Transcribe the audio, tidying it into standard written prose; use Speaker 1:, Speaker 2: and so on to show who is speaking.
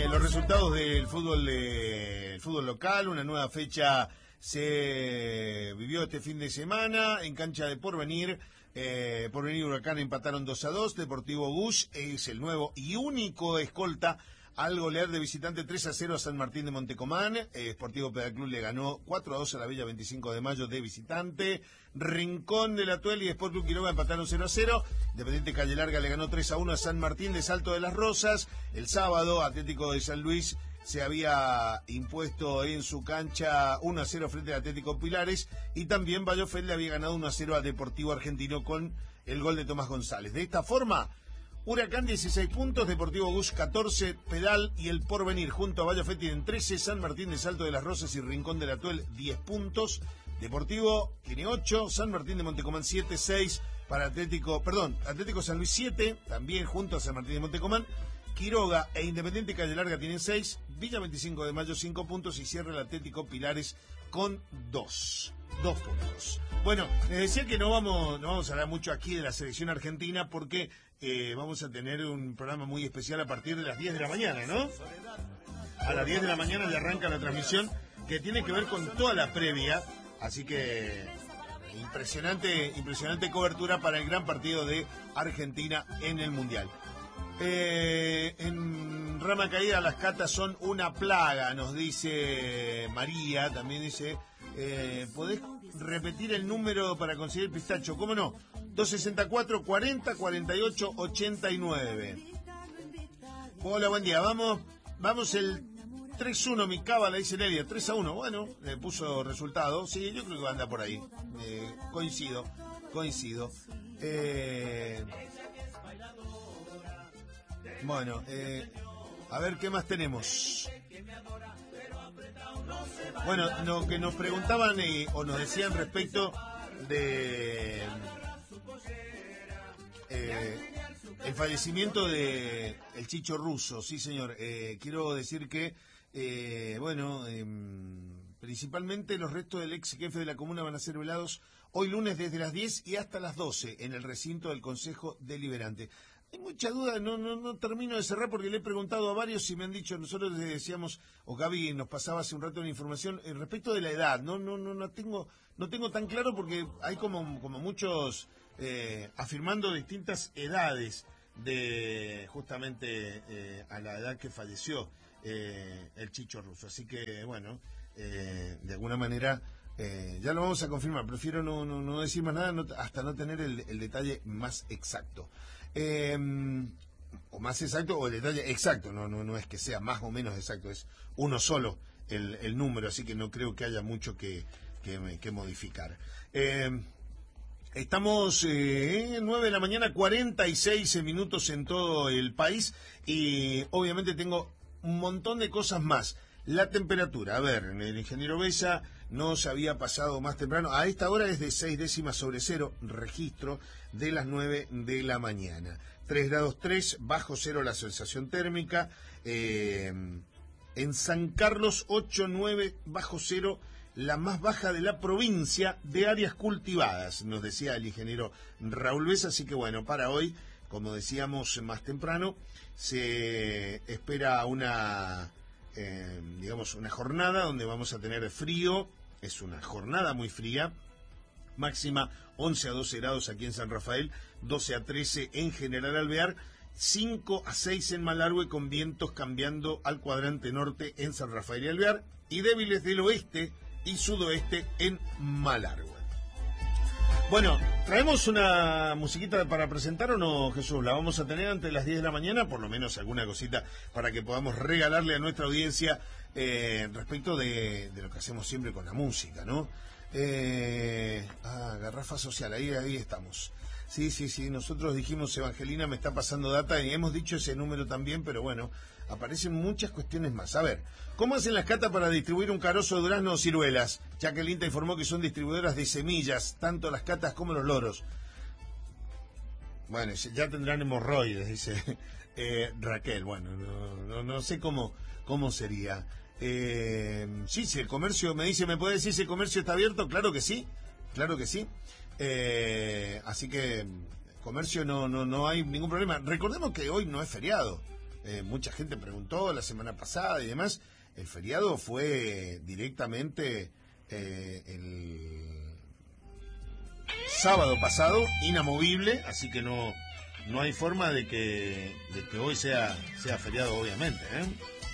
Speaker 1: los resultados del fútbol local. Una nueva fecha se vivió este fin de semana en cancha de Porvenir. Porvenir y Huracán empataron 2-2. Deportivo Gush es el nuevo y único escolta al golear de visitante 3-0 a San Martín de Montecomán. Sportivo Pedaclub le ganó 4-2 a la Bella 25 de Mayo de visitante. Rincón de la Tuel y Sport Club Quiroga empataron 0-0. Independiente Calle Larga le ganó 3-1 a San Martín de Salto de las Rosas. El sábado, Atlético de San Luis se había impuesto en su cancha 1-0 frente al Atlético Pilares. Y también Bayofel le había ganado 1-0 a Deportivo Argentino con el gol de Tomás González. De esta forma, Huracán 16 puntos, Deportivo Gus 14, Pedal y el Porvenir junto a Bayofet tienen 13, San Martín de Salto de las Rosas y Rincón de la Tuel 10 puntos, Deportivo tiene 8, San Martín de Montecomán 7, 6 para Atlético San Luis 7, también junto a San Martín de Montecomán, Quiroga e Independiente Calle Larga tienen 6, Villa 25 de Mayo 5 puntos y cierra el Atlético Pilares con 2 puntos. Bueno, les decía que no vamos a hablar mucho aquí de la selección argentina porque vamos a tener un programa muy especial a partir de las 10 de la mañana, ¿no? A las 10 de la mañana le arranca la transmisión que tiene que ver con toda la previa, así que impresionante cobertura para el gran partido de Argentina en el Mundial. En Rama Caída las catas son una plaga, nos dice María, también dice, ¿podés repetir el número para conseguir pistacho? ¿Cómo no? 264 40 48 89. Hola, buen día, vamos el 3-1, mi cábala, dice Nelia, 3-1, bueno, le puso resultado, sí, yo creo que anda por ahí, coincido. Bueno, a ver qué más tenemos. Bueno, lo que nos preguntaban o nos decían respecto de el fallecimiento de el Chicho Russo, sí señor. Quiero decir que principalmente los restos del ex jefe de la comuna van a ser velados hoy lunes desde las 10 y hasta las 12 en el recinto del Consejo Deliberante. Hay mucha duda, no termino de cerrar porque le he preguntado a varios y me han dicho, nosotros les decíamos, o Gaby nos pasaba hace un rato una información respecto de la edad, no tengo tan claro porque hay como muchos afirmando distintas edades de justamente a la edad que falleció el Chicho Russo, así que bueno, de alguna manera ya lo vamos a confirmar, prefiero no decir más nada hasta no tener el detalle más exacto. O más exacto o el detalle exacto, no es que sea más o menos exacto, es uno solo el número, así que no creo que haya mucho que modificar. Estamos 9 de la mañana, 46 minutos en todo el país y obviamente tengo un montón de cosas más. La temperatura, a ver, el ingeniero Besa no se había pasado más temprano, a esta hora es de 6 décimas sobre cero, registro de las 9 de la mañana. 3 grados 3, bajo cero la sensación térmica, en San Carlos 8,9 bajo cero, la más baja de la provincia de áreas cultivadas, nos decía el ingeniero Raúl Besa, así que bueno, para hoy, como decíamos más temprano, se espera una jornada donde vamos a tener frío, es una jornada muy fría, máxima 11 a 12 grados aquí en San Rafael, 12 a 13 en General Alvear, 5 a 6 en Malargüe con vientos cambiando al cuadrante norte en San Rafael y Alvear y débiles del oeste y sudoeste en Malargüe. Bueno, ¿traemos una musiquita para presentar o no, Jesús? La vamos a tener antes de las 10 de la mañana, por lo menos alguna cosita para que podamos regalarle a nuestra audiencia respecto de lo que hacemos siempre con la música, ¿no? Garrafa social, ahí estamos. Sí, nosotros dijimos, Evangelina me está pasando data y hemos dicho ese número también, pero bueno, aparecen muchas cuestiones más. A ver, ¿cómo hacen las catas para distribuir un carozo de durazno o ciruelas? Jacqueline te informó que son distribuidoras de semillas, tanto las catas como los loros. Bueno, ya tendrán hemorroides, dice Raquel. Bueno, no sé cómo sería. Sí, si el comercio, me puede decir si el comercio está abierto, claro que sí. Así que comercio no hay ningún problema. Recordemos que hoy no es feriado. mucha gente preguntó la semana pasada y demás. El feriado fue directamente el sábado pasado, inamovible, así que no hay forma de que hoy sea feriado, obviamente, ¿eh?